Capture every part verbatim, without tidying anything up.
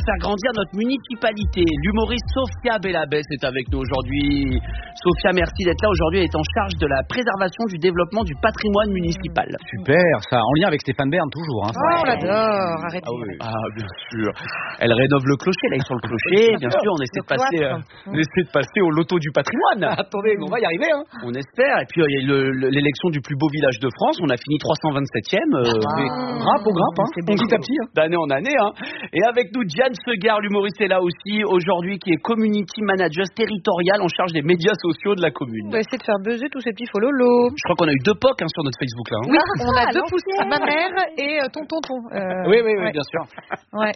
faire grandir notre municipalité. L'humoriste Sophia Bellabès est avec nous aujourd'hui. Sophia, merci d'être là. Aujourd'hui, elle est en charge de la préservation du développement du patrimoine municipal. Super, ça, en lien avec Stéphane Bern, toujours. Hein. Oh, on l'adore, arrêtez. Ah, oui. Ah, bien sûr. Elle rénove le clocher, là, ils sont le clocher. Bien sûr, on essaie de passer, euh, on essaie de passer au loto du patrimoine. Attendez, on va y arriver. Hein. On espère. Et puis, il y a le, le, l'élection du plus beau village de France. On a fini trois cent vingt-septième. Euh, ah, grimpe, on grimpe, hein. Petit à petit. Hein. D'année en année. Hein. Et avec nous, Diane Segar, l'humoriste, est là aussi aujourd'hui, qui est community manager territorial en charge des médias sociaux de la commune. On va essayer de faire buzzer tous ces petits follolos. Je crois qu'on a eu deux P O C hein, sur notre Facebook là. Hein. Oui, on a deux pouces, ma mère et euh, ton tonton. Euh, oui, oui, oui, ouais. bien sûr. Ouais.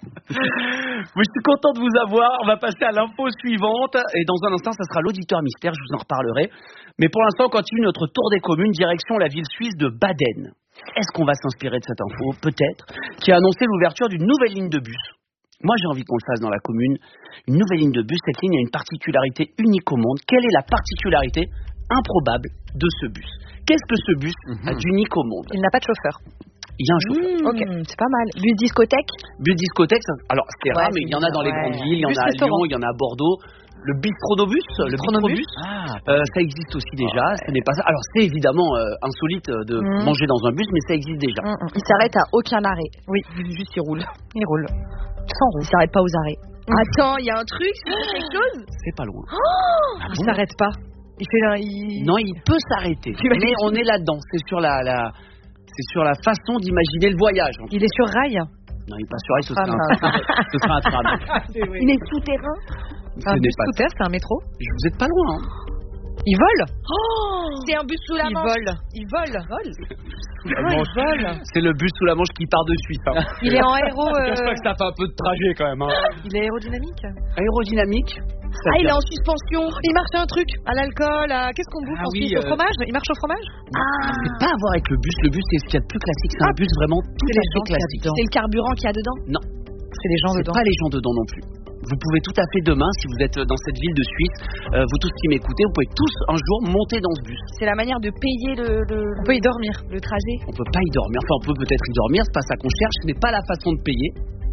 Je suis content de vous avoir. On va passer à l'info suivante. Et dans un instant, ça sera l'auditeur mystère. Je vous en reparlerai. Mais pour l'instant, on continue notre tour des communes, direction la ville suisse de Baden. Est-ce qu'on va s'inspirer de cette info? Peut-être. Qui a annoncé l'ouverture d'une nouvelle ligne de bus. Moi, j'ai envie qu'on le fasse dans la commune. Une nouvelle ligne de bus. Cette ligne a une particularité unique au monde. Quelle est la particularité improbable de ce bus? Qu'est-ce que ce bus mm-hmm. a d'unique au monde? Il n'a pas de chauffeur. Il y a un chauffeur. Mmh, ok, c'est pas mal. Bus discothèque? Bus discothèque, alors c'est ouais, rare, mais il y en a dans ouais. les grandes villes, il y en bus a à restaurant. Lyon, il y en a à Bordeaux. Le bistronobus, le bistrobus, ah. euh, ça existe aussi déjà. Ce n'est pas ça. Alors c'est évidemment euh, insolite de mmh. manger dans un bus, mais ça existe déjà. Mmh. Il s'arrête à aucun arrêt. Oui, juste il roule. Il roule. Sans roule. Il s'arrête pas aux arrêts. Mmh. Attends, il y a un truc, c'est quelque chose? C'est pas loin. Oh ah il bon s'arrête pas. Il fait un, il... Non, il peut s'arrêter. Mais on est là-dedans. C'est sur la, la, c'est sur la façon d'imaginer le voyage. Il est sur rail. Non, il est pas sur rail. Ce sera un tram. Ce sera un tram. Il est souterrain. C'est un bus scooter, c'est un métro. Vous êtes pas loin. Hein. Il vole. Oh, c'est un bus sous la il Manche. Vole. Il vole. Il vole. Il vole. C'est le bus sous la Manche qui part de Suisse. Hein. Il est en aéro. Euh... Je pense pas que ça fait un peu de trajet quand même. Hein. Il est aérodynamique. Aérodynamique. Ah, il est en suspension. Il marche un truc à l'alcool. À... Qu'est-ce qu'on bouffe ah, ensuite oui, euh... au fromage? Il marche au fromage? Ah. C'est pas à voir avec le bus. Le bus, c'est ce qu'il y a de plus classique. C'est ah. un bus vraiment tout à fait classique. C'est le carburant qu'il y a dedans? Non. C'est les gens c'est dedans. Pas les gens dedans non plus. Vous pouvez tout à fait demain, si vous êtes dans cette ville de Suisse, euh, vous tous qui m'écoutez, vous pouvez tous un jour monter dans ce bus. C'est la manière de payer le, le... On peut y dormir. Le trajet. On peut pas y dormir. Enfin, on peut peut-être y dormir, c'est pas ça qu'on cherche, ce n'est pas la façon de payer.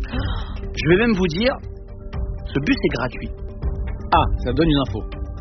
Je vais même vous dire, ce bus est gratuit. Ah, ça donne une info.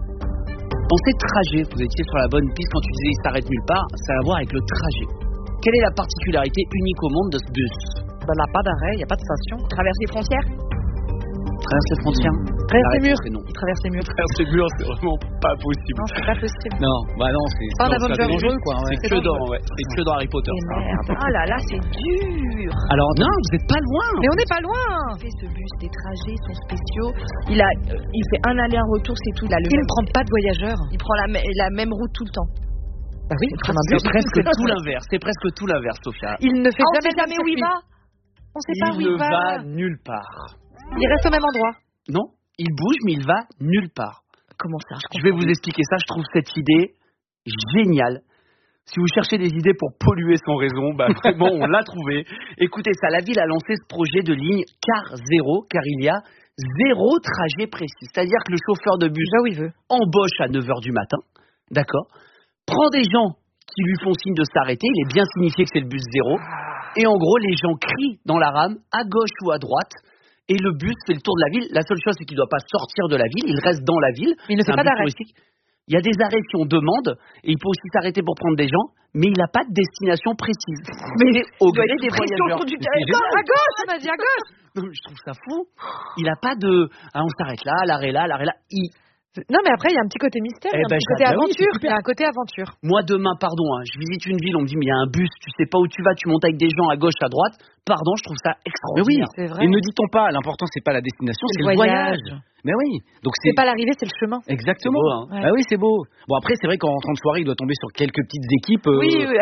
Pensez trajet, vous étiez sur la bonne piste quand tu disais il s'arrête nulle part, ça a à voir avec le trajet. Quelle est la particularité unique au monde de ce bus? Ben là, pas d'arrêt, il n'y a pas de station. Traverse les frontières? Traverse les frontières. Traverse les murs. Non. Il traverse les murs. Traverse les murs, c'est vraiment pas possible. Non, c'est pas possible. Non, bah non, c'est pas un dangereux quoi. Ouais. C'est que dans, ouais. C'est que dans Harry Potter. Et merde. Ah là là, c'est dur. Alors non, vous êtes pas loin. Mais on n'est pas loin. Il fait ce bus, des trajets sont spéciaux. Il a, euh, il fait un aller-retour, c'est tout. Il, a le il ne prend pas de voyageurs. Il prend la, la même route tout le temps. Bah oui, c'est, c'est presque tout l'inverse. C'est presque tout l'inverse, Sophia. Il ne fait ah, jamais, jamais où il va. On sait il pas où il va. Il ne va nulle part. Il reste au même endroit. Non, il bouge, mais il va nulle part. Comment ça? Je, je vais vous expliquer ça. Je trouve cette idée géniale. Si vous cherchez des idées pour polluer sans raison, bah vraiment, on l'a trouvé. Écoutez ça, la ville a lancé ce projet de ligne car zéro, car il y a zéro trajet précis. C'est-à-dire que le chauffeur de bus là où il veut. Embauche à neuf heures du matin, d'accord, prend des gens qui lui font signe de s'arrêter, il est bien signifié que c'est le bus zéro, et en gros, les gens crient dans la rame, à gauche ou à droite, et le bus fait le tour de la ville. La seule chose, c'est qu'il ne doit pas sortir de la ville, il reste dans la ville. Mais il ne fait pas d'arrêt. Il y a des arrêts si on demande, et il peut aussi s'arrêter pour prendre des gens, mais il n'a pas de destination précise. Mais au gré des voyageurs. Du à gauche, on a dit à gauche. Non, mais je trouve ça fou. Il n'a pas de... Ah, on s'arrête là, l'arrêt là, l'arrêt là. Il... Non, mais après, il y a un petit côté mystère, eh un ben, petit côté aventure. Oui, il y a un côté aventure. Moi, demain, pardon, hein, je visite une ville, on me dit, mais il y a un bus, tu sais pas où tu vas, tu montes avec des gens à gauche, à droite. Pardon, je trouve ça extraordinaire. Mais oui, c'est vrai. Et ne dit-on pas, l'important, c'est pas la destination, c'est, c'est le voyage. voyage. Mais oui. Donc c'est... c'est pas l'arrivée, c'est le chemin. Exactement. C'est beau, hein. Ouais. Ah oui, c'est beau. Bon, après, c'est vrai qu'en rentrant de soirée, il doit tomber sur quelques petites équipes. Euh... Oui, oui.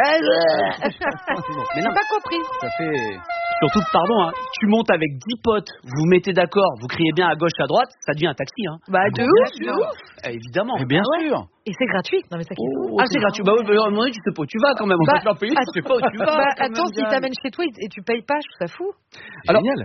Mais non, pas compris. Ça fait... Surtout, pardon, hein, tu montes avec dix potes, vous vous mettez d'accord, vous criez bien à gauche, à droite, ça devient un taxi. Hein. Bah, de ouf, de ouf. Eh, évidemment. Et bien ah, sûr. Ouais. Et c'est gratuit. Non, mais ça oh, ah, c'est gratuit. Bah, oui, bah, à un moment donné, tu sais pas où tu vas quand même. On bah, va te leur payer, tu sais pas où tu vas. Bah, attends, s'ils t'amènent chez toi et tu payes pas, je trouve ça fou. Alors, génial.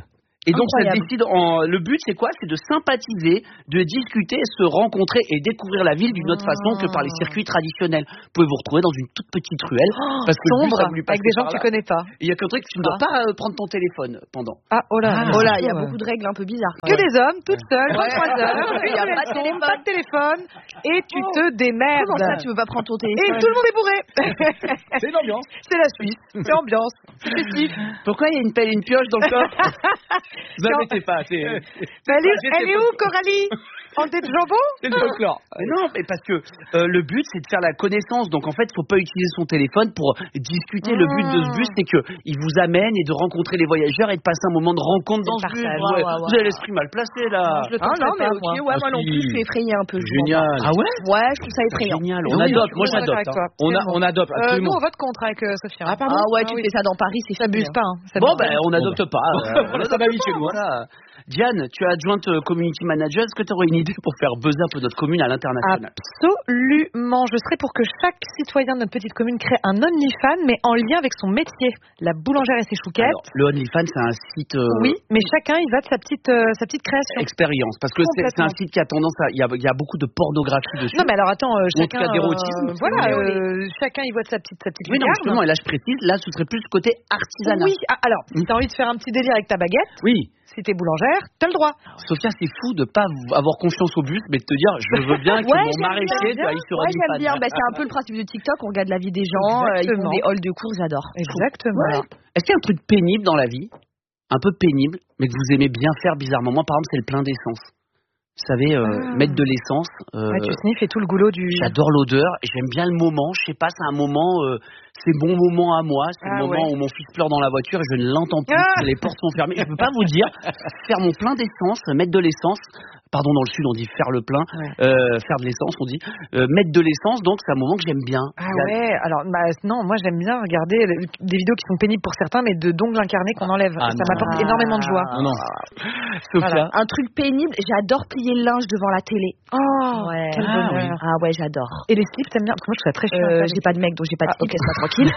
Et donc, ça Incroyable. décide en... le but, c'est quoi? C'est de sympathiser, de discuter, se rencontrer et découvrir la ville d'une autre façon que par les circuits traditionnels. Vous pouvez vous retrouver dans une toute petite ruelle. Oh, parce que le but, sombre, ça voulait passer avec des gens par que tu là. connais pas. Et il y a qu'un truc, tu ne dois pas euh, prendre ton téléphone pendant. Ah, oh là, Ah, oh là, Il y a ouais. beaucoup de règles un peu bizarres. Que des hommes, toutes seules, vingt-trois heures, Il y a pas de téléphone, téléphone. pas de téléphone, et tu te démerdes. Comment ça, tu veux pas prendre ton Et téléphone? tout le monde est bourré. C'est l'ambiance. C'est la Suisse, c'est ambiance, c'est festif. Pourquoi il y a une pelle et une pioche dans le coffre? Vous embêtez pas, c'est... Mais elle est, elle est où, Coralie? En tête de jambon? C'est le folklore. Mais non, mais parce que euh, le but, c'est de faire la connaissance. Donc, en fait, il ne faut pas utiliser son téléphone pour discuter. Le but de ce bus, c'est qu'il vous amène et de rencontrer les voyageurs et de passer un moment de rencontre dans ce bus. partage. Ouais, Ouais, ouais, vous avez l'esprit mal placé, là. Je le Ah tenterai non, mais pas, ok, moi. ouais, moi non Ah, plus, si. je suis effrayée un peu. je vous Génial. en parle. Ah ouais? Ouais, je trouve ça effrayant. Génial. Oui, On adopte. Moi, je suis d'accord j'adopte. avec hein. toi. On, a, Tellement. on adopte, Euh, nous, absolument. on vote contre avec euh, Sophia. Ah, pardon. Ah ouais, tu Ah oui. fais ça dans Paris, c'est T'abuses fini, pas. Hein. Ça Bon, abuse ben, pas. on n'adopte pas. euh, on Ça va vite chez nous, hein. Voilà. Diane, tu es adjointe euh, community manager. Est-ce que tu aurais une idée pour faire buzzer un peu notre commune à l'international? Absolument. Je serais pour que chaque citoyen de notre petite commune crée un OnlyFans, mais en lien avec son métier. La boulangère et ses chouquettes. Alors, le OnlyFans, c'est un site euh, Oui, mais chacun, il va de sa petite, euh, sa petite création. expérience. Parce que c'est c'est un Complètement. site qui a tendance à. Il y a, il y a beaucoup de pornographie dessus. Non, mais alors attends, euh, Ou en tout chacun. cas d'érotisme, euh, si voilà, vous voulez. euh, chacun, il voit de sa petite, sa petite Oui, non, lucarne. justement, et là je précise, là ce serait plus côté artisanat. Oui, ah, alors, si t'as envie de faire un petit délire avec ta baguette, Oui. si t'es boulangère, t'as le droit. Sophia, c'est fou de pas avoir confiance au bus, mais de te dire, je veux bien que Ouais, mon j'aime maraîcher bien. aille sur Ouais, j'aime OnlyFans. bien. Bah, c'est un peu le principe de TikTok. On regarde la vie des gens, euh, ils font Exactement. des halls de cours, j'adore. Exactement. Ouais. Est-ce qu'il y a un truc pénible dans la vie, un peu pénible, mais que vous aimez bien faire bizarrement? Moi, par exemple, c'est le plein d'essence. Vous savez, euh, Ah. mettre de l'essence. euh, Ouais, tu sniffes et tout le goulot du. J'adore l'odeur, et j'aime bien le moment. Je sais pas, c'est un moment, euh, c'est mon moment à moi. C'est Ah, le moment ouais. où mon fils pleure dans la voiture et je ne l'entends plus. Ah. parce que les portes sont fermées. Je peux pas vous dire, faire mon plein d'essence, mettre de l'essence. Pardon, dans le sud, on dit faire le plein, Ouais. euh, faire de l'essence, on dit euh, mettre de l'essence. Donc, c'est un moment que j'aime bien. Ah ouais, alors bah, non, moi j'aime bien regarder le- des vidéos qui sont pénibles pour certains, mais de d'ongles incarnés qu'on enlève. Ah, ça non. m'apporte énormément de joie. Non, non. Sophia, Un truc pénible, j'adore plier le linge devant la télé. Oh, Ouais. quel Ah, bonheur. Ah ouais, j'adore. Et les slips, t'aimes bien? Parce que moi je trouve ça très chiant. Euh, ça, j'ai pas de mec, donc j'ai pas de Ah, slip, ok. laisse-moi tranquille.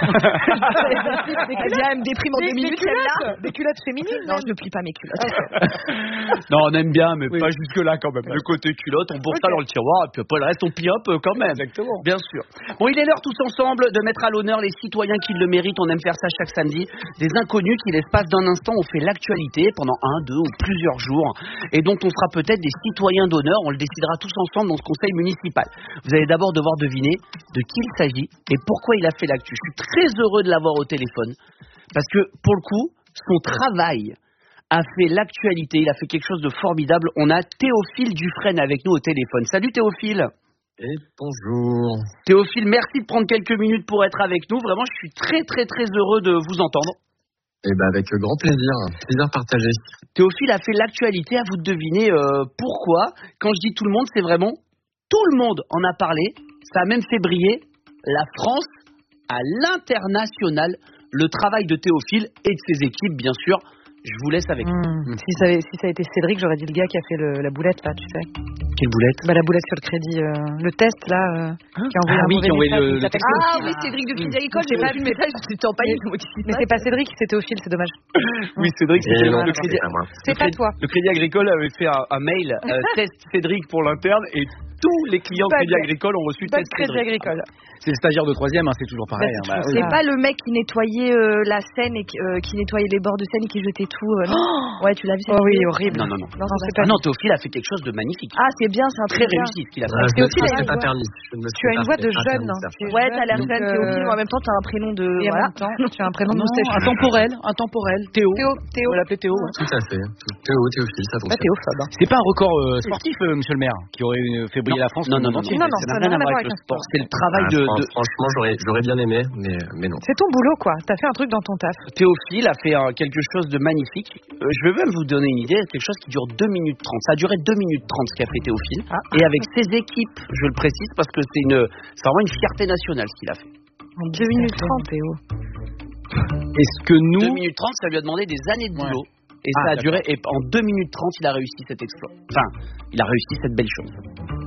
Des Elle vient, elle me déprime en Des- deux des minutes, celle-là. culottes, des culottes féminines. Non, même. je ne plie pas mes culottes. non, on aime bien, mais Oui. pas jusque-là quand même. Le côté culotte, on bourre ça Ok. dans le tiroir, et puis après le reste, on plie up euh, quand même. Exactement. Bien sûr. Bon, il est l'heure tous ensemble de mettre à l'honneur les citoyens qui le méritent. On aime faire ça chaque samedi. Des inconnus qui, l'espace d'un instant, ont fait l'actualité pendant un, deux ou plusieurs jours, et dont on fera peut-être des citoyens d'honneur. On le décidera tous ensemble dans ce conseil municipal. Vous allez d'abord devoir deviner de qui il s'agit et pourquoi il a fait l'actu. Je suis très heureux de l'avoir au téléphone, parce que, pour le coup, son travail a fait l'actualité. Il a fait quelque chose de formidable. On a Théophile Dufresne avec nous au téléphone. Salut Théophile. Et bonjour. Théophile, merci de prendre quelques minutes pour être avec nous. Vraiment, je suis très très très heureux de vous entendre. Et ben avec grand plaisir, plaisir partagé. Théophile a fait l'actualité. À vous de deviner euh, pourquoi. Quand je dis tout le monde, c'est vraiment tout le monde en a parlé. Ça a même fait briller la France à l'international. Le travail de Théophile et de ses équipes, bien sûr. Je vous laisse avec. Mmh. Si, ça avait, si ça a été Cédric, j'aurais dit le gars qui a fait le, la boulette là, tu sais. Quelle boulette. Bah la boulette sur le crédit, euh, le test là, euh, qui a envoyé Ah un oui, mauvais qui a envoyé message, le- il le s'appelle texto. Ah Théophile. oui, Cédric de Crédit Agricole, Je j'ai sais pas pas, vu le message, j'étais en panique. moi, qu'est-ce qui se Mais passe c'est pas Cédric, c'est Théophile, c'est dommage. Oui, Cédric, Et c'était non, le c'est crédit. pas moi. C'est pas toi. Le Crédit Agricole avait fait un, un mail euh, test Cédric pour l'interne et tous les clients Pas de- Crédit Agricole ont reçu Pas de test crédit Cédric. agricole. C'est le stagiaire de troisième, hein, c'est toujours pareil. Bah, hein, c'est bah, toujours oui. ça. C'est pas le mec qui nettoyait euh, la scène et qui, euh, qui nettoyait les bords de scène et qui jetait tout. euh, non ouais, tu l'as vu cette Oh oui, vidéo horrible. Non, non, non. Non, Non, c'est c'est Ah pas non, Théophile a fait quelque chose de magnifique. Ah, c'est bien, c'est un Très truc bien. réussi ce qu'il a Ouais, fait. je me Théophile, suis il a pas une permis. Je ne me suis Tu as pas une voix de pas jeune. permis, hein. ça. Tu es Ouais, t'as l'air donc, jeune, euh, Théophile, mais en même temps, t'as un prénom de. Et en Voilà. même temps, tu as un prénom de Non, moustache. intemporel, intemporel. Théo. Théo, Théo. On va l'appeler Théo. hein. Tout à fait. Tout- Théo, Théophile, ça Pas fonctionne. Théophobe. hein. C'est pas un record euh, sportif, euh, monsieur le maire, qui aurait euh, fait briller la France. Non, au non, monde non, entier. Non, non, ça ça n'a rien à voir avec le un sport. C'est le travail Ah, de, fran- de- Franchement, j'aurais, j'aurais bien aimé, mais, mais non. C'est ton boulot, quoi. T'as fait un truc dans ton taf. Théophile a fait euh, quelque chose de magnifique. Euh, je vais même vous donner une idée, quelque chose qui dure deux minutes trente. Ça a duré deux minutes trente ce qu'a fait Théophile. Ah. Et avec ses équipes, je le précise, parce que c'est une, c'est vraiment une fierté nationale ce qu'il a fait. En deux minutes trente, Théo. Est-ce que nous. deux minutes trente, ça lui a demandé des années de Ouais. boulot. Et Ah, ça a d'accord. duré, et en deux minutes trente, il a réussi cet exploit. Enfin, il a réussi cette belle chose.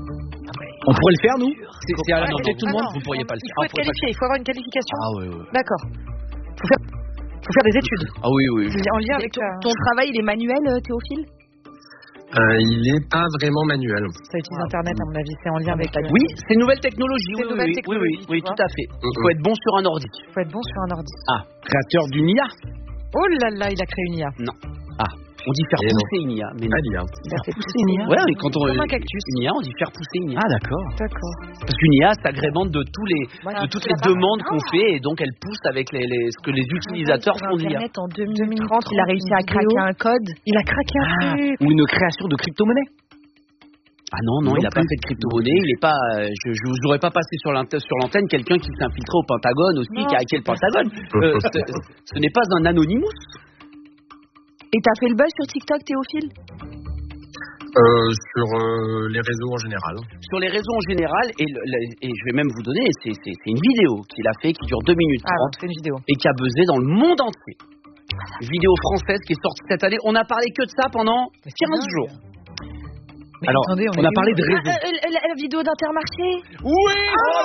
On pourrait le faire, nous C'est c'est à la Ah, non, portée non, de tout le Ah monde non. Vous pourriez pas le Il faire. faut Ah, être vous pourriez pas le qualifié, il faut avoir une qualification. Ah ouais, ouais. D'accord. Faut faire, Faut faire des études. Ah oui, oui. En lien avec ton, ton travail, il est manuel, euh, Théophile? Euh, il n'est pas vraiment manuel. Ça utilise Internet, à mon avis, c'est en lien avec la... Oui, c'est une nouvelle technologie. C'est Oui, une nouvelle oui, technologie, oui, oui, oui, tu tout à fait. Il faut être bon sur un ordi. Faut être bon sur un ordi. Ah, créateur d'une I A. Oh là là, il a créé une I A. Non. Ah, on dit faire Et pousser une I A. Mais non. Pas l'I A. Il a fait pousser une I A. Ouais, mais quand on Comme un cactus. une I A, on dit faire pousser une I A. Ah, d'accord. D'accord. Parce qu'une I A s'agrémente de tous les, Voilà, de toutes c'est les la demandes base. qu'on fait et donc elle pousse avec les, les, ce que les utilisateurs font d'I A. Internet, en deux mille trente, il a réussi à craquer un code. Il a craqué un Ah, truc. ou une création de crypto-monnaie. Ah non, non, Non il n'a pas plus. fait de crypto-monnaie, il est pas, euh, je, je vous aurais pas passé sur l'antenne, sur l'antenne quelqu'un qui s'est infiltré au Pentagone aussi, Non, qui a hacké le Pentagone. Euh, ce, ce n'est pas un anonymous. Et t'as fait le buzz sur TikTok, Théophile? Euh, sur euh, les réseaux en général. Sur les réseaux en général, et, le- le- et je vais même vous donner, c'est c'est- c'est une vidéo qu'il a fait qui dure deux minutes Ah, trente c'est une vidéo. et qui a buzzé dans le monde entier. Vidéo française qui est sortie cette année. On a parlé que de ça pendant Mais c'est quinze dingue. jours. Mais Alors, attendez, on est a parlé où de Ah, réseau. euh, euh, la, la vidéo d'Intermarché. Oui.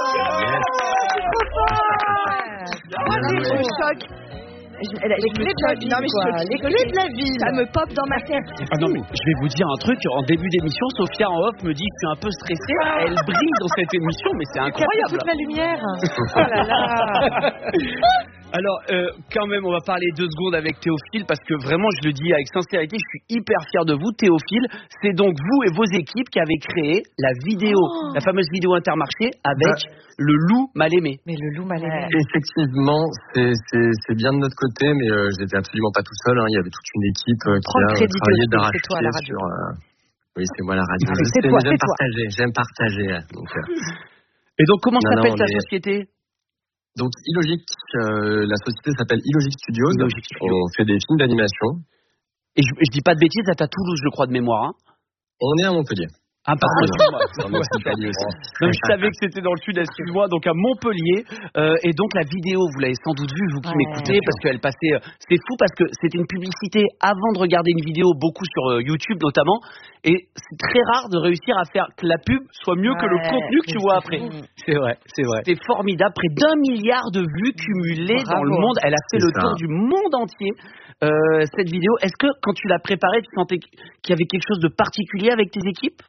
Moi, je suis en choc. Je- elle- Les clés de la vie, Non, mais je quoi. suis Les clés de la vie. Ça me pop dans ma tête. Ah non, mais je vais vous dire un truc. En début d'émission, Sophia en off me dit que je suis un peu stressée. Elle brille dans cette émission, mais c'est incroyable. Toute la lumière. Oh là là. Alors, euh, quand même, on va parler deux secondes avec Théophile parce que vraiment, je le dis avec sincérité, je suis hyper fier de vous, Théophile. C'est donc vous et vos équipes qui avez créé la vidéo, la fameuse vidéo Intermarché avec le loup mal aimé. Mais le loup mal aimé. Effectivement, c'est c'est- c'est bien de notre côté, mais euh, j'étais absolument pas tout seul. Hein. Il y avait toute une équipe euh, qui Prends le a crédit, travaillé Théophile, c'est toi à la d'arrache-pied radio. sur. euh, Oui, c'est moi la radio. Ah, Je c'est sais, toi, mais j'aime c'est toi. partager. J'aime partager. hein. Donc, euh, Et donc, comment Non, s'appelle non, ta mais- société? donc Illogic, euh, la société s'appelle Illogic Studios. Illogic Studios. On fait des films d'animation. Et je, je dis pas de bêtises, c'est à Toulouse, je crois, de mémoire. Hein. On est à Montpellier. Ah, pardon, excuse-moi. On est en Italie aussi. Non, je savais que c'était dans le sud, excuse-moi, donc à Montpellier. Euh, et donc la vidéo, vous l'avez sans doute vue, vous qui Ouais, m'écoutez, parce qu'elle passait. euh, C'est fou parce que c'était une publicité avant de regarder une vidéo, beaucoup sur euh, YouTube notamment. Et c'est très rare de réussir à faire que la pub soit mieux que le Ouais, contenu que tu mais vois c'est après. fou. C'est vrai, c'est vrai. C'était formidable, près d'un milliard de vues cumulées Bravo. dans le monde. Elle a fait C'est le ça. tour du monde entier. Euh, cette vidéo, est-ce que quand tu l'as préparée, tu sentais qu'il y avait quelque chose de particulier avec tes équipes?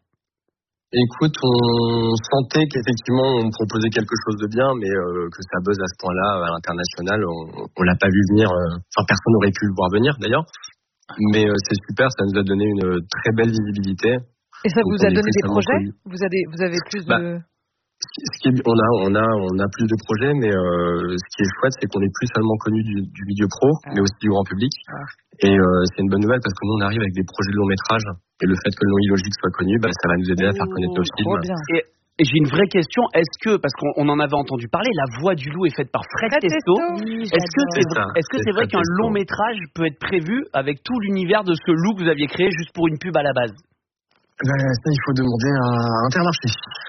Écoute, on sentait qu'effectivement on proposait quelque chose de bien, mais euh, que ça buzz à ce point-là à l'international, on, on l'a pas vu venir. euh, Enfin, personne n'aurait pu le voir venir d'ailleurs. Mais euh, c'est super, ça nous a donné une très belle visibilité. Et ça Donc, vous on a est donné des récemment projets? connus. Vous avez, vous avez plus Bah, de... Ce qui- ce qui est, on a, on a, on a plus de projets, mais euh, ce qui est chouette, c'est qu'on est plus seulement connu du, du milieu pro, Ah. mais aussi du grand public. Ah. Et euh, c'est une bonne nouvelle parce que nous, on arrive avec des projets de long métrage, et le fait que le nom Illogique soit connu, bah, ça va nous aider à faire connaître nos Oh, trop films. bien. Et, et j'ai une vraie question. Est-ce que, parce qu'on on en avait entendu parler, la voix du loup est faite par Fred, Fred Testo. Testo. Est-ce que c'est C'est ça, est-ce que c'est c'est vrai Fred qu'un Testo. long métrage peut être prévu avec tout l'univers de ce loup que vous aviez créé juste pour une pub à la base? Ben, ça, il faut demander à Intermarché.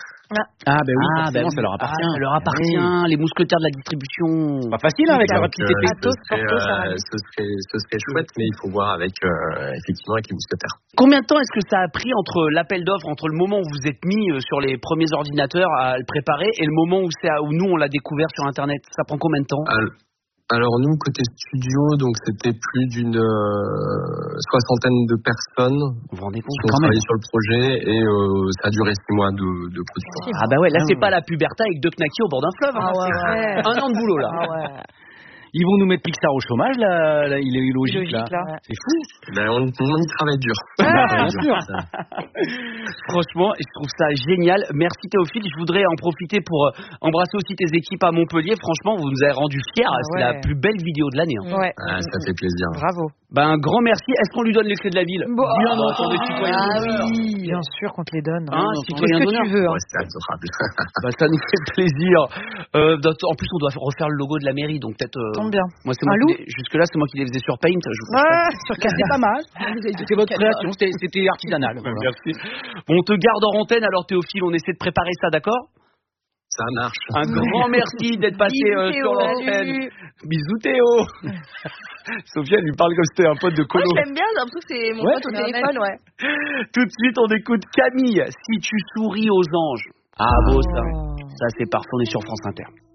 Ah, ben oui, Ah, forcément, bah oui. ça leur appartient. Ah, ça leur appartient, les mousquetaires de la distribution. Pas facile, hein, avec la Donc, rapidité euh, technique. ce, Athos, serait, Porthos, euh, Aramis. ce, serait, ce serait chouette, mais il faut voir avec, euh, effectivement, avec les mousquetaires. Combien de temps est-ce que ça a pris entre l'appel d'offres, entre le moment où vous êtes mis euh, sur les premiers ordinateurs à le préparer et le moment où, c'est à- où nous on l'a découvert sur Internet? Ça prend combien de temps? Alors, alors nous, côté studio, donc c'était plus d'une euh, soixantaine de personnes Vous vous rendez compte qui ont travaillé sur le projet et euh, ça a duré six mois de, de production. Ah bah ouais, là Ah c'est ouais. pas la puberté avec deux knackis au bord d'un fleuve. hein. Ah ouais, ouais. Un an de boulot là. Ah ouais. Ils vont nous mettre Pixar au chômage, là, là, il est logique, là. Logique, là. C'est fou. Ben, on, on y travaille dur. Bien sûr. Franchement, je trouve ça génial. Merci Théophile. Je voudrais en profiter pour euh, embrasser aussi tes équipes à Montpellier. Franchement, vous nous avez rendu fiers. Ah C'est ouais. la plus belle vidéo de l'année. hein. Ouais. Ah, ça fait plaisir. Bravo. Ben, un grand merci. Est-ce qu'on lui donne les clés de la ville? Bon. Bien entendu, citoyen Ah d'honneur. oui, bien sûr qu'on te les donne. Hein, Qu'est-ce citoyen que d'honneur. tu veux hein. Ouais, c'est adorable. Bah, ça nous fait plaisir. Euh, en plus, on doit refaire le logo de la mairie, donc peut-être. euh, Tombe bien. Moi, c'est Un moi loup qui les- jusque-là, c'est moi qui les faisais sur Paint. Je vous cache pas. Ouais, sur quatre, c'est pas mal. C'était votre création, c'était c'était artisanal. voilà. Merci. Bon, on te garde en antenne alors Théophile, on essaie de préparer ça, d'accord? Ça marche. Un grand merci d'être passé Bisous, euh, Théo, sur l'antenne. salut. Bisous Théo. Sophia elle lui parle comme si c'était un pote de Moi, colo. je l'aime bien, j'ai l'impression que c'est mon Ouais, pote au c'est un téléphone, ouais. Tout de suite, on écoute Camille. Si tu souris aux anges. Ah beau ça. Oh. Ça c'est parfait, on est sur France Inter.